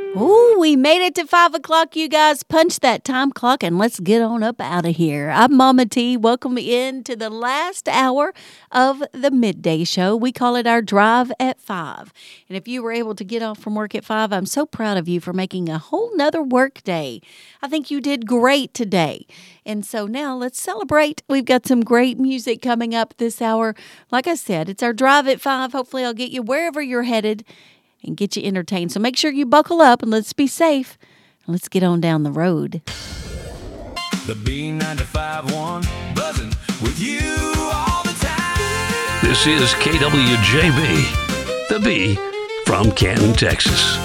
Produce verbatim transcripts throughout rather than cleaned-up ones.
Ooh, we made it to five o'clock, you guys. Punch that time clock and let's get on up out of here. I'm Mama T. Welcome in to the last hour of the midday show. We call it our Drive at five. And if you were able to get off from work at five, I'm so proud of you for making a whole nother work day. I think you did great today. And so now let's celebrate. We've got some great music coming up this hour. Like I said, it's our Drive at five. Hopefully I'll get you wherever you're headed and get you entertained. So make sure you buckle up and let's be safe. And let's get on down the road. The B ninety-five one buzzing with you all the time. This is K W J B, the B from Canton, Texas.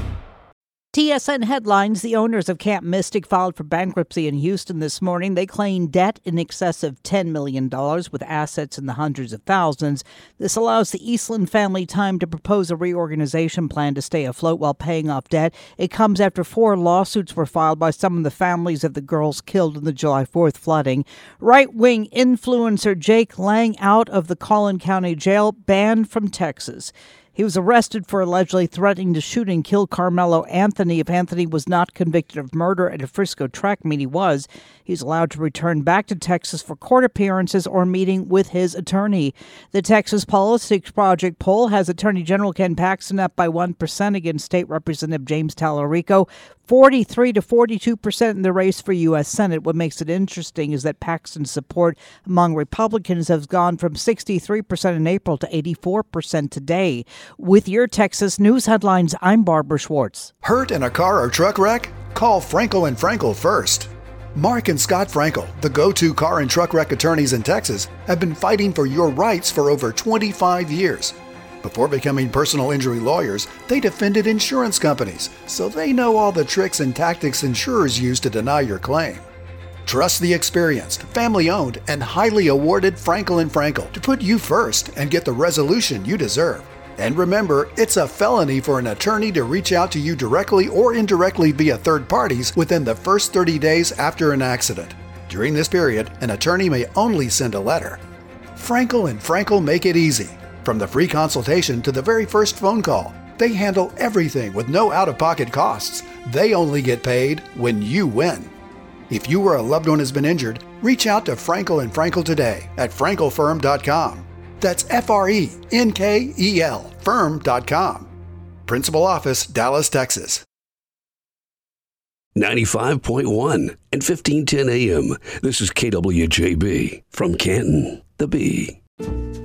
T S N headlines: the owners of Camp Mystic filed for bankruptcy in Houston this morning. They claim debt in excess of ten million dollars with assets in the hundreds of thousands. This allows the Eastland family time to propose a reorganization plan to stay afloat while paying off debt. It comes after four lawsuits were filed by some of the families of the girls killed in the July fourth flooding. Right-wing influencer Jake Lang out of the Collin County Jail, banned from Texas. He was arrested for allegedly threatening to shoot and kill Carmelo Anthony if Anthony was not convicted of murder at a Frisco track meet. He was. He's allowed to return back to Texas for court appearances or meeting with his attorney. The Texas Politics Project poll has Attorney General Ken Paxton up by one percent against State Representative James Tallarico, forty-three to forty-two percent in the race for U S Senate. What makes it interesting is that Paxton's support among Republicans has gone from sixty-three percent in April to eighty-four percent today. With your Texas news headlines, I'm Barbara Schwartz. Hurt in a car or truck wreck? Call Frankel and Frankel first. Mark and Scott Frankel, the go-to car and truck wreck attorneys in Texas, have been fighting for your rights for over twenty-five years. Before becoming personal injury lawyers, they defended insurance companies, so they know all the tricks and tactics insurers use to deny your claim. Trust the experienced, family-owned, and highly awarded Frankel and Frankel to put you first and get the resolution you deserve. And remember, it's a felony for an attorney to reach out to you directly or indirectly via third parties within the first thirty days after an accident. During this period, an attorney may only send a letter. Frankel and Frankel make it easy. From the free consultation to the very first phone call, they handle everything with no out-of-pocket costs. They only get paid when you win. If you or a loved one has been injured, reach out to Frankel and Frankel today at frankel firm dot com. That's F R E N K E L firm dot com. Principal office, Dallas, Texas. ninety-five point one and fifteen ten A M. This is K W J B from Canton, the B.